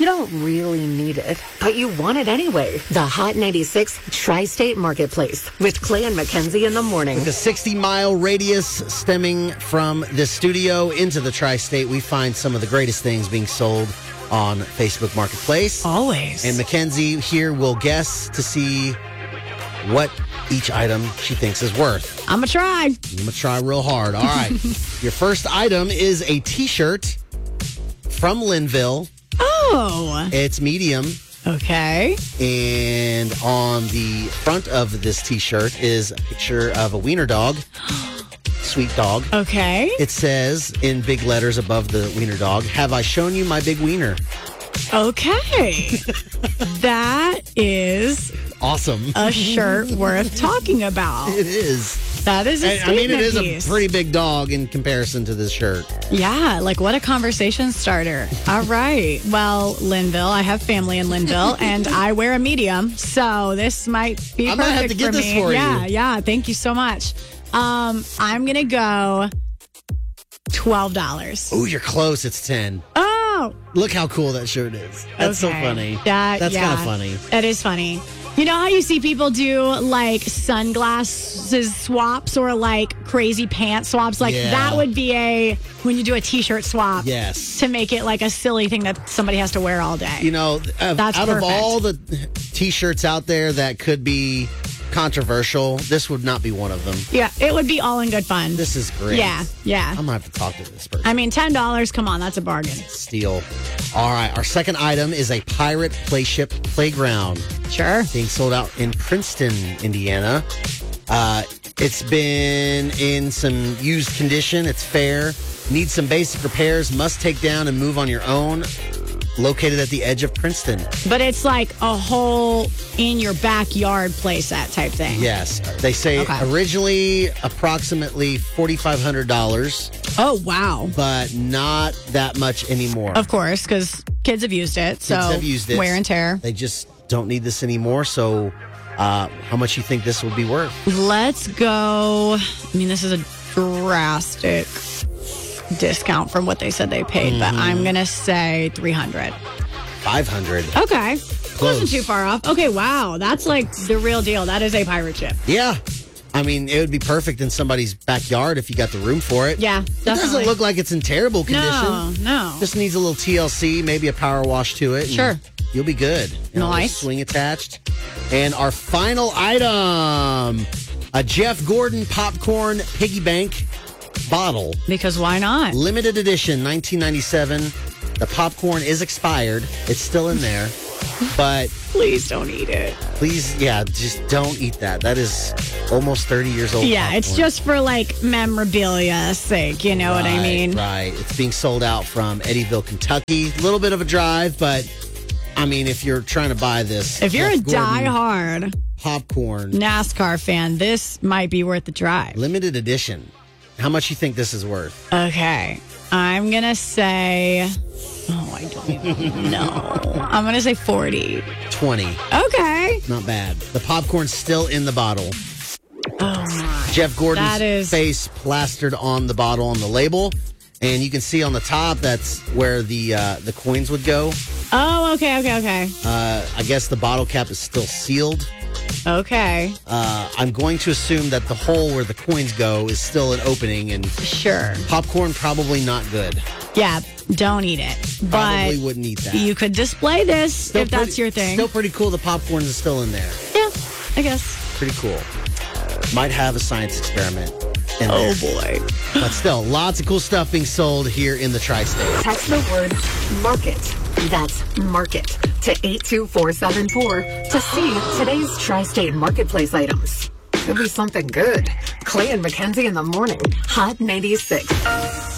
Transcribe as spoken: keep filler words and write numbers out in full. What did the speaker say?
You don't really need it, but you want it anyway. The Hot ninety-six Tri-State Marketplace with Clay and Mackenzie in the morning. With a sixty-mile radius stemming from the studio into the Tri-State, we find some of the greatest things being sold on Facebook Marketplace. Always. And Mackenzie here will guess to see what each item she thinks is worth. I'm going to try. I'm going to try real hard. All right. Your first item is a T-shirt from Linville. Oh. It's medium. Okay. And on the front of this T-shirt is a picture of a wiener dog. Sweet dog. Okay. It says in big letters above the wiener dog, "Have I shown you my big wiener?" Okay. That is awesome. A shirt worth talking about. It is. That is a I, I mean, it is piece. a pretty big dog in comparison to this shirt. Yeah, like what a conversation starter. All right. Well, Linville, I have family in Linville, and I wear a medium, so this might be I perfect might have to get for this me. for yeah, you. yeah. Thank you so much. Um, I'm gonna go twelve dollars. Oh, you're close. It's ten. Oh, look how cool that shirt is. That's okay. so funny. That, That's yeah, kind of funny. That is funny. You know how you see people do like sunglasses swaps or like crazy pants swaps? Like Yeah. that would be a when you do a T-shirt swap. Yes. To make it like a silly thing that somebody has to wear all day. You know, uh, That's out perfect. of all the T-shirts out there that could be controversial, this would not be one of them. Yeah, it would be all in good fun. This is great. Yeah, yeah. I'm going to have to talk to this person. I mean, ten dollars, come on, that's a bargain. Steal. All right, our second item is a Pirate Playship Playground. Sure. Being sold out in Princeton, Indiana. Uh, it's been in some used condition. It's fair. Needs some basic repairs. Must take down and move on your own. Located at the edge of Princeton. But it's like a whole in your backyard playset type thing. Yes. They say Okay. originally approximately four thousand five hundred dollars. Oh, wow. But not that much anymore. Of course, because kids have used it. So Kids have used it. wear and tear. They just don't need this anymore. So uh, how much you think this would be worth? Let's go. I mean, this is a drastic discount from what they said they paid, Mm-hmm. but I'm going to say three hundred. five hundred. Okay. Close. Wasn't too far off. Okay, wow. That's like the real deal. That is a pirate ship. Yeah. I mean, it would be perfect in somebody's backyard if you got the room for it. Yeah, It definitely. doesn't look like it's in terrible condition. No, no. Just needs a little T L C, maybe a power wash to it. and Sure. You'll be good. You know, a little Nice. swing attached. And our final item, a Jeff Gordon popcorn piggy bank bottle. Because why not? Limited edition, nineteen ninety-seven. The popcorn is expired. It's still in there. But Please don't eat it. please, yeah, just don't eat that. That is almost thirty years old. Yeah, it's popcorn. just for like memorabilia's sake. You know what I Right, mean? Right. It's being sold out from Eddyville, Kentucky. A little bit of a drive, but I mean, if you're trying to buy this, If you're a Jeff Gordon die-hard popcorn NASCAR fan, this might be worth the drive. limited edition, how much you think this is worth? Okay. I'm going to say, oh, I don't even know. I'm going to say forty. twenty. Okay. Not bad. The popcorn's still in the bottle. Oh, my. Jeff Gordon's That is- face plastered on the bottle on the label. And you can see on the top, that's where the uh, the coins would go. Oh, okay, okay, okay. Uh, I guess the bottle cap is still sealed. Okay. Uh, I'm going to assume that the hole where the coins go is still an opening, and Sure. popcorn probably not good. Yeah, don't eat it. Probably But wouldn't eat that. you could display this Still if that's pretty- your thing. Still pretty cool. The popcorn is still in there. Yeah, I guess. Pretty cool. Might have a science experiment in Oh, there. boy. But still, lots of cool stuff being sold here in the Tri-State. Text the word market. That's market to eight two four seven four to see today's Tri-State Marketplace items. Could be something good. Clay and Mackenzie in the morning. Hot ninety-six.